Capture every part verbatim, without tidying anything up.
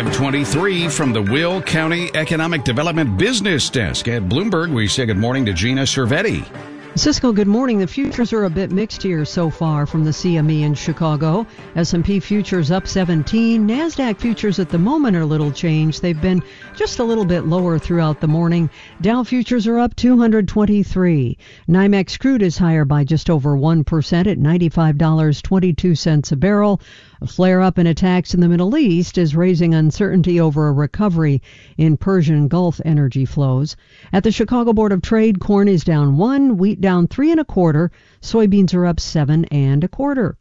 five twenty-three from the Will County Economic Development Business Desk. At Bloomberg, we say good morning to Gina Cervetti. Cisco, good morning. The futures are a bit mixed here so far from the C M E in Chicago. S and P futures up seventeen. NASDAQ futures at the moment are little changed. They've been just a little bit lower throughout the morning. Dow futures are up two hundred twenty-three. NYMEX crude is higher by just over one percent at ninety-five dollars and twenty-two cents a barrel. A flare-up in attacks in the Middle East is raising uncertainty over a recovery in Persian Gulf energy flows. At the Chicago Board of Trade, corn is down one, wheat down three and a quarter, soybeans are up seven and a quarter.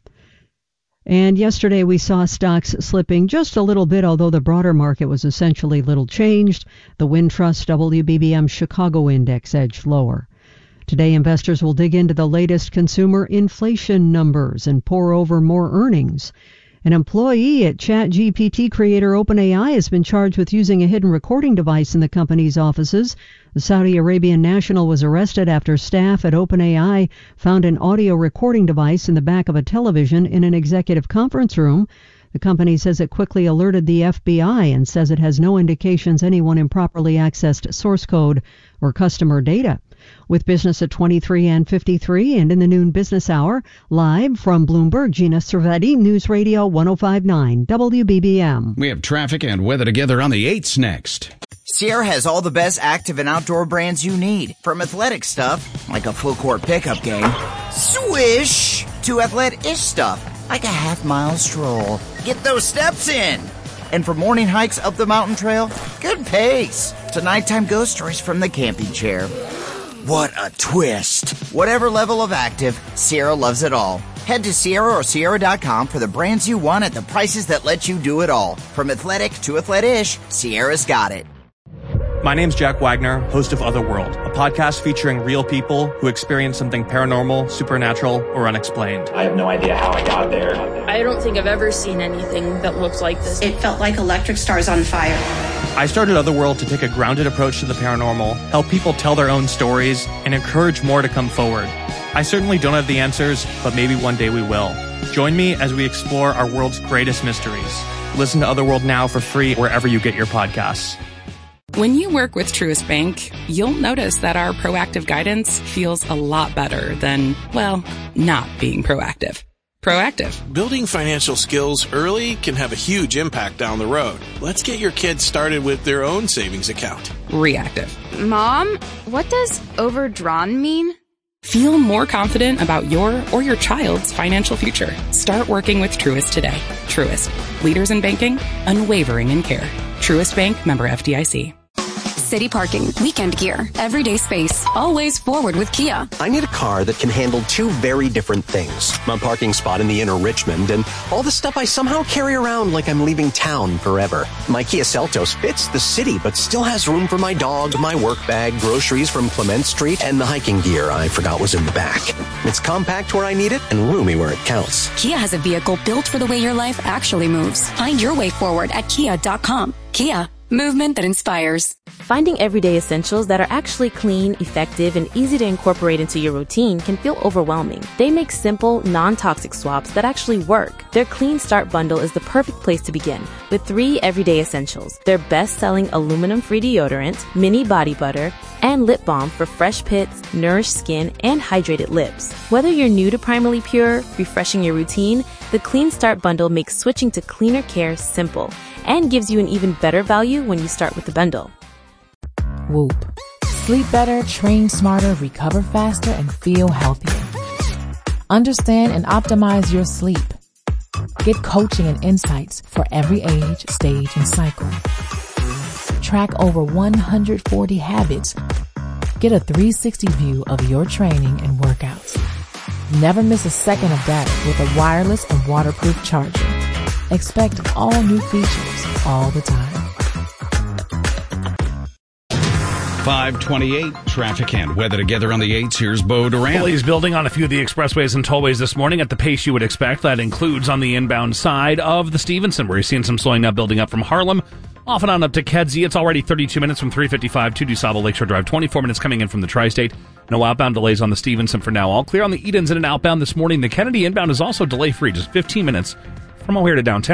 And yesterday we saw stocks slipping just a little bit, although the broader market was essentially little changed. The Wintrust W B B M Chicago Index edged lower. Today, investors will dig into the latest consumer inflation numbers and pore over more earnings. An employee at ChatGPT creator OpenAI has been charged with using a hidden recording device in the company's offices. The Saudi Arabian national was arrested after staff at OpenAI found an audio recording device in the back of a television in an executive conference room. The company says it quickly alerted the F B I and says it has no indications anyone improperly accessed source code or customer data. With business at twenty-three and fifty-three and in the noon business hour, live from Bloomberg, Gina Cervetti, News Radio one oh five point nine W B B M. We have traffic and weather together on the eights next. Sierra has all the best active and outdoor brands you need. From athletic stuff, like a full court pickup game, swish, to athletic-ish stuff, like a half mile stroll. Get those steps in. And for morning hikes up the mountain trail, good pace. To nighttime ghost stories from the camping chair. What a twist. Whatever level of active, Sierra loves it all. Head to Sierra or Sierra dot com for the brands you want at the prices that let you do it all. From athletic to athletic-ish, Sierra's got it. My name's Jack Wagner, host of Otherworld, a podcast featuring real people who experience something paranormal, supernatural, or unexplained. I have no idea how I got there. I don't think I've ever seen anything that looks like this. It felt like electric stars on fire. I started Otherworld to take a grounded approach to the paranormal, help people tell their own stories, and encourage more to come forward. I certainly don't have the answers, but maybe one day we will. Join me as we explore our world's greatest mysteries. Listen to Otherworld now for free wherever you get your podcasts. When you work with Truist Bank, you'll notice that our proactive guidance feels a lot better than, well, not being proactive. Proactive. Building financial skills early can have a huge impact down the road. Let's get your kids started with their own savings account. Reactive. Mom, what does overdrawn mean? Feel more confident about your or your child's financial future. Start working with Truist today. Truist. Leaders in banking, unwavering in care. Truist Bank, member F D I C. City parking, weekend gear, everyday space, always forward with Kia. I need a car that can handle two very different things. My parking spot in the inner Richmond and all the stuff I somehow carry around like I'm leaving town forever. My Kia Seltos fits the city but still has room for my dog, my work bag, groceries from Clement Street, and the hiking gear I forgot was in the back. It's compact where I need it and roomy where it counts. Kia has a vehicle built for the way your life actually moves. Find your way forward at kia dot com. Kia. Movement that inspires. Finding everyday essentials that are actually clean, effective, and easy to incorporate into your routine can feel overwhelming. They make simple, non-toxic swaps that actually work. Their Clean Start bundle is the perfect place to begin with three everyday essentials. Their best-selling aluminum-free deodorant, mini body butter, and lip balm for fresh pits, nourished skin, and hydrated lips. Whether you're new to Primarily Pure, refreshing your routine, the Clean Start bundle makes switching to cleaner care simple and gives you an even better value when you start with the bundle. Whoop. Sleep better, train smarter, recover faster, and feel healthier. Understand and optimize your sleep. Get coaching and insights for every age, stage, and cycle. Track over one hundred forty habits. Get a three sixty view of your training and workouts. Never miss a second of data with a wireless and waterproof charger. Expect all new features all the time. five twenty-eight, traffic and weather together on the eights. Here's Bo Durant. Delays building on a few of the expressways and tollways this morning at the pace you would expect. That includes on the inbound side of the Stevenson, where you're seeing some slowing up building up from Harlem. Off and on up to Kedzie. It's already thirty-two minutes from three fifty-five to DuSable Lakeshore Drive. twenty-four minutes coming in from the Tri-State. No outbound delays on the Stevenson for now. All clear on the Edens in and outbound this morning. The Kennedy inbound is also delay-free, just fifteen minutes from O'Hare to downtown.